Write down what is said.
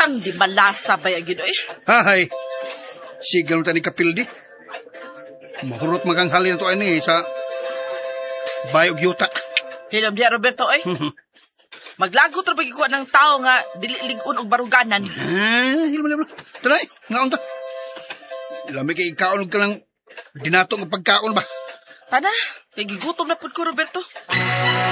Ang di malasa ba yung ginoy? Hay, sigal mo tani kapildi. Mahurot maganghalin na to ani sa bayog yuta. Hilom diya, Roberto, oy. Maglagot na pagkikuha ng tao nga dililingon og baruganan. Hilom. Tanay, nga unta. Lami kay ikaon ka lang dinatong ang pagkaon ba? Tana, kay gigutom na pud ko, Roberto.